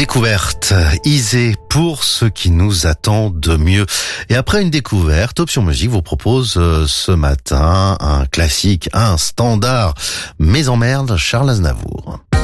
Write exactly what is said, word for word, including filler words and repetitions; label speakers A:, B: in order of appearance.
A: Découverte, Isée pour ce qui nous attend de mieux. Et après une découverte, Option Musique vous propose euh, ce matin un classique, un standard. Mais emmerde, Charles Aznavour.